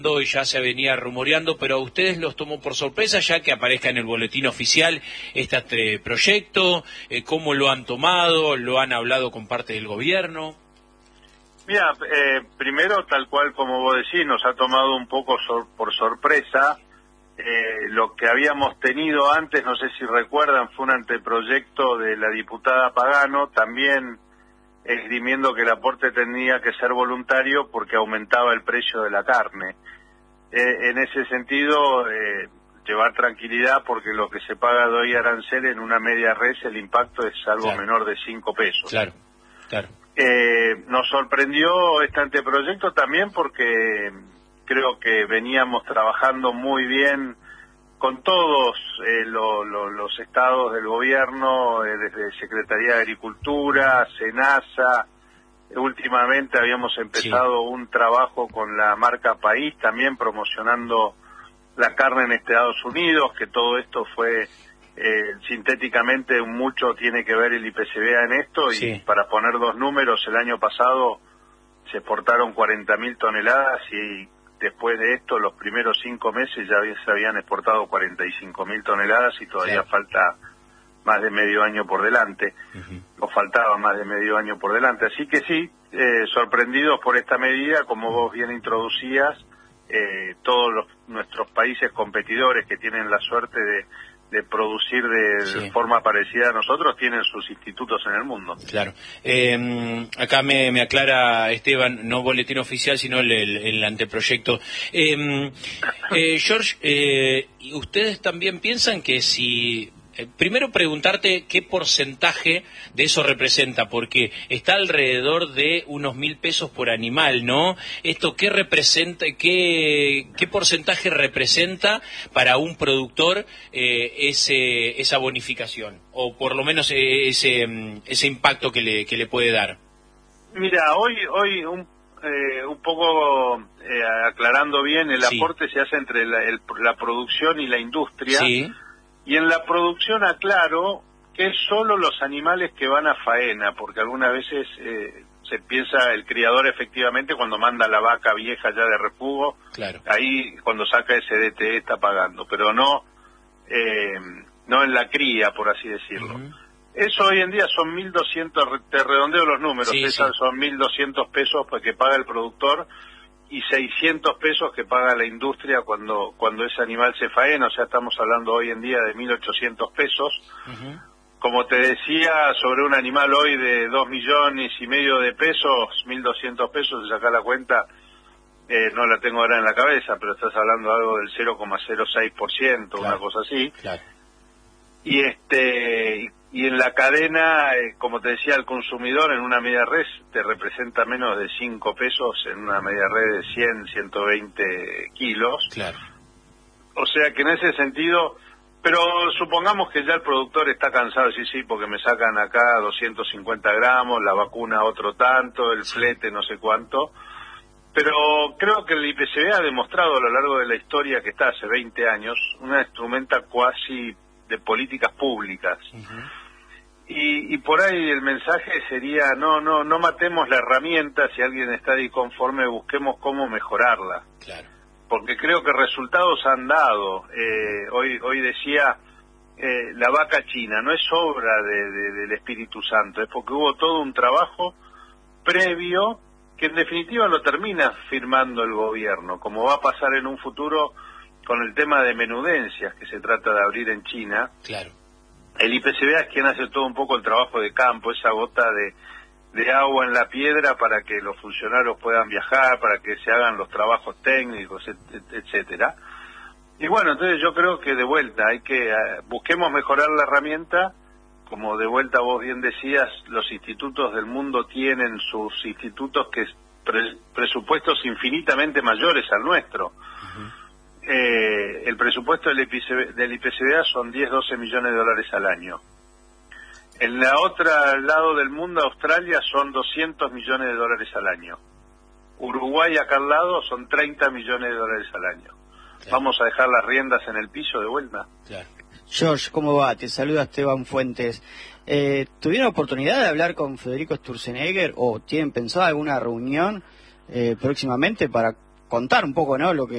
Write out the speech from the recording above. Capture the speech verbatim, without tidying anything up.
y ya se venía rumoreando, pero a ustedes los tomó por sorpresa ya que aparezca en el boletín oficial este proyecto. Eh, ¿Cómo lo han tomado? ¿Lo han hablado con parte del gobierno? Mira, eh, primero, tal cual como vos decís, nos ha tomado un poco sor por sorpresa. Eh, lo que habíamos tenido antes, no sé si recuerdan, fue un anteproyecto de la diputada Pagano, también esgrimiendo que el aporte tenía que ser voluntario porque aumentaba el precio de la carne. Eh, en ese sentido, eh, llevar tranquilidad porque lo que se paga de hoy arancel en una media res, el impacto es algo claro. menor de cinco pesos. Claro, claro. Eh, nos sorprendió este anteproyecto también porque creo que veníamos trabajando muy bien con todos eh, lo, lo, los estados del gobierno, eh, desde Secretaría de Agricultura, SENASA. Últimamente habíamos empezado sí. un trabajo con la marca País, también promocionando la carne en Estados Unidos, que todo esto fue eh, sintéticamente mucho tiene que ver el I P C B A en esto, sí. y para poner dos números, el año pasado se exportaron cuarenta mil toneladas y después de esto, los primeros cinco meses ya se habían exportado cuarenta y cinco mil toneladas y todavía sí. falta más de medio año por delante, uh-huh. o faltaba más de medio año por delante. Así que sí, eh, sorprendidos por esta medida, como vos bien introducías, eh, todos los, nuestros países competidores que tienen la suerte de, de producir de, sí. de forma parecida a nosotros, tienen sus institutos en el mundo. Claro. Eh, acá me, me aclara Esteban, no boletín oficial, sino el, el, el anteproyecto. Eh, eh, George, eh, ¿ustedes también piensan que si... Eh, primero preguntarte qué porcentaje de eso representa, porque está alrededor de unos mil pesos por animal, ¿no? ¿Esto qué representa, qué, qué porcentaje representa para un productor eh, ese, esa bonificación? O por lo menos ese, ese impacto que le, que le puede dar. Mira, hoy, hoy un, eh, un poco eh, aclarando bien, el sí. aporte se hace entre la, el, la producción y la industria. Sí. Y en la producción aclaro que es solo los animales que van a faena, porque algunas veces eh, se piensa el criador efectivamente cuando manda la vaca vieja ya de refugo, claro. ahí cuando saca ese D T E está pagando, pero no eh, no en la cría, por así decirlo. Uh-huh. Eso hoy en día son mil doscientos, te redondeo los números, sí, esas sí. son mil doscientos pesos que paga el productor y seiscientos pesos que paga la industria cuando cuando ese animal se faena, o sea, estamos hablando hoy en día de mil ochocientos pesos. Uh-huh. Como te decía, sobre un animal hoy de dos millones y medio de pesos, mil doscientos pesos, si sacás la cuenta, eh, no la tengo ahora en la cabeza, pero estás hablando de algo del cero coma cero seis por ciento, claro. una cosa así. Claro. Y este y en la cadena, eh, como te decía, el consumidor en una media res te representa menos de cinco pesos en una media res de cien, ciento veinte kilos. Claro. O sea que en ese sentido, pero supongamos que ya el productor está cansado, sí, sí, porque me sacan acá doscientos cincuenta gramos, la vacuna otro tanto, el sí. flete no sé cuánto. Pero creo que el I P C B A ha demostrado a lo largo de la historia que está hace veinte años, una instrumenta cuasi de políticas públicas. Uh-huh. Y, y por ahí el mensaje sería, no no no matemos la herramienta, si alguien está disconforme, busquemos cómo mejorarla. Claro. Porque creo que resultados han dado. Eh, hoy hoy decía, eh, la vaca china no es obra de, de, del Espíritu Santo, es porque hubo todo un trabajo previo que en definitiva lo termina firmando el gobierno, como va a pasar en un futuro con el tema de menudencias que se trata de abrir en China. Claro. El I P C B A es quien hace todo un poco el trabajo de campo, esa gota de, de agua en la piedra para que los funcionarios puedan viajar, para que se hagan los trabajos técnicos, etcétera. Y bueno, entonces yo creo que de vuelta hay que uh, busquemos mejorar la herramienta, como de vuelta vos bien decías, los institutos del mundo tienen sus institutos que pre presupuestos infinitamente mayores al nuestro. Uh-huh. Eh, el presupuesto del I P C B, del I P C B A son diez, doce millones de dólares al año. En la otra lado del mundo, Australia, son doscientos millones de dólares al año. Uruguay, acá al lado, son treinta millones de dólares al año. Claro. ¿Vamos a dejar las riendas en el piso de vuelta? Claro. George, ¿cómo va? Te saluda Esteban Fuentes. Eh, ¿Tuvieron oportunidad de hablar con Federico Sturzenegger o tienen pensado alguna reunión eh, próximamente para contar un poco, ¿no?, lo que